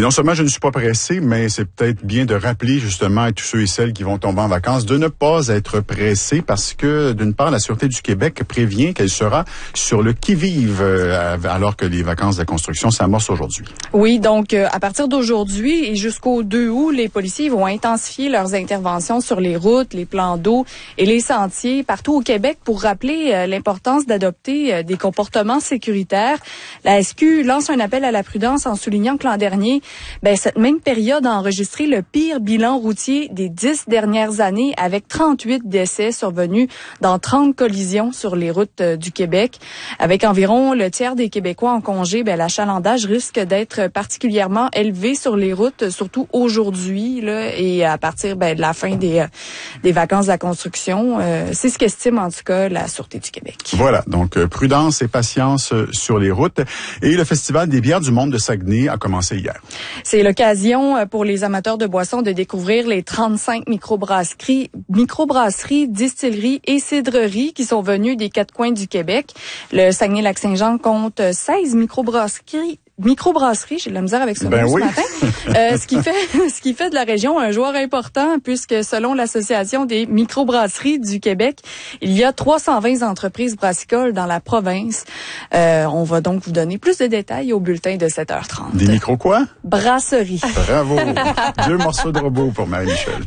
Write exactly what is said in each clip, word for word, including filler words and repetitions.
non seulement je ne suis pas pressé, mais c'est peut-être bien de rappeler justement à tous ceux et celles qui vont tomber en vacances de ne pas être pressés parce que, d'une part, la Sûreté du Québec prévient qu'elle sera sur le qui-vive euh, alors que les vacances de la construction s'amorcent aujourd'hui. Oui, donc euh, à partir d'aujourd'hui et jusqu'au deux août, les policiers vont intensifier leurs interventions sur les routes, les plans d'eau et les sentiers partout au Québec pour rappeler euh, l'importance d'adopter euh, des comportements sécuritaires. La S Q lance un appel à la prudence en soulignant que l'an dernier, ben, cette même période a enregistré le pire bilan routier des dix dernières années avec trente-huit décès survenus dans trente collisions sur les routes euh, du Québec. Avec environ le tiers des Québécois en congé, ben, l'achalandage risque d'être particulièrement élevé sur les routes, surtout aujourd'hui là, et à partir ben, de la fin des, euh, des vacances de la construction. Euh, c'est ce qu'estime en tout cas la Sûreté du Québec. Voilà, donc euh, prudence et patience euh, sur les routes. Et le Festival des bières du monde de Saguenay a commencé hier. C'est l'occasion euh, pour les amateurs de boissons de découvrir les trente-cinq microbrasseries, microbrasseries, distilleries et cidreries qui sont venues des quatre coins du Québec. Le Saguenay-Lac-Saint-Jean compte seize microbrasseries Microbrasserie, j'ai de la misère avec ça ben ce oui. matin. Euh, ce qui fait, ce qui fait de la région un joueur important puisque selon l'Association des microbrasseries du Québec, il y a trois cent vingt entreprises brassicoles dans la province. Euh, on va donc vous donner plus de détails au bulletin de sept heures trente. Des micros quoi? Brasseries. Bravo. Deux morceaux de robot pour Marie-Michel.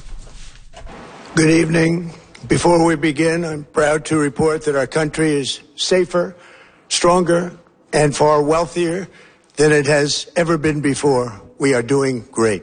Good evening. Before we begin, I'm proud to report that our country is safer, stronger, and far wealthier than it has ever been before. We are doing great.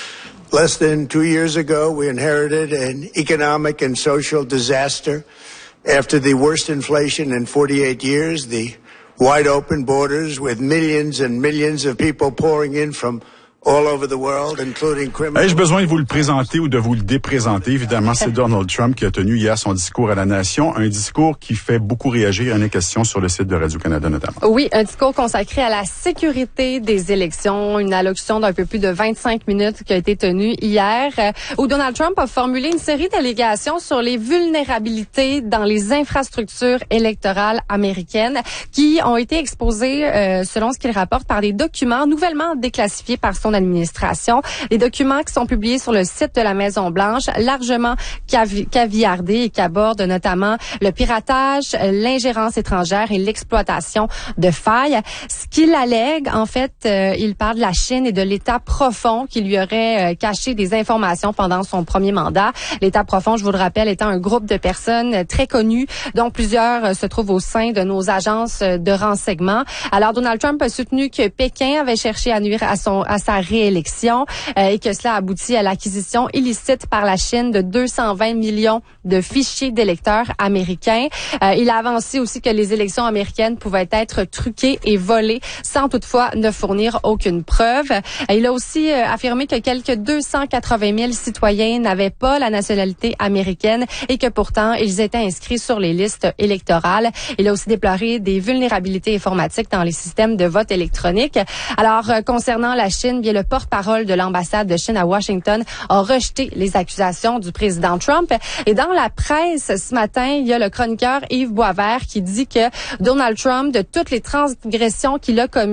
Less than two years ago, we inherited an economic and social disaster. After the worst inflation in forty-eight years, the wide open borders with millions and millions of people pouring in from all over the world, including criminals. Ai-je besoin de vous le présenter ou de vous le déprésenter? Évidemment, c'est Donald Trump qui a tenu hier son discours à la nation, un discours qui fait beaucoup réagir. Il y a une question sur le site de Radio-Canada notamment. Oui, un discours consacré à la sécurité des élections, une allocution d'un peu plus de vingt-cinq minutes qui a été tenue hier, où Donald Trump a formulé une série d'allégations sur les vulnérabilités dans les infrastructures électorales américaines qui ont été exposées, euh, selon ce qu'il rapporte, par des documents nouvellement déclassifiés par son administration. Les documents qui sont publiés sur le site de la Maison-Blanche, largement cavi- caviardés et qui abordent notamment le piratage, l'ingérence étrangère et l'exploitation de failles. Ce qu'il allègue, en fait, euh, il parle de la Chine et de l'État profond qui lui aurait euh, caché des informations pendant son premier mandat. L'État profond, je vous le rappelle, étant un groupe de personnes très connues, dont plusieurs euh, se trouvent au sein de nos agences de renseignement. Alors, Donald Trump a soutenu que Pékin avait cherché à nuire à son à sa réélection euh, et que cela aboutit à l'acquisition illicite par la Chine de deux cent vingt millions de fichiers d'électeurs américains. Euh, il a avancé aussi que les élections américaines pouvaient être truquées et volées sans toutefois ne fournir aucune preuve. Euh, il a aussi euh, affirmé que quelques deux cent quatre-vingt mille citoyens n'avaient pas la nationalité américaine et que pourtant ils étaient inscrits sur les listes électorales. Il a aussi déploré des vulnérabilités informatiques dans les systèmes de vote électronique. Alors, euh, concernant la Chine, bien le porte-parole de l'ambassade de Chine à Washington a rejeté les accusations du président Trump. Et dans la presse ce matin, il y a le chroniqueur Yves Boisvert qui dit que Donald Trump, de toutes les transgressions qu'il a commises,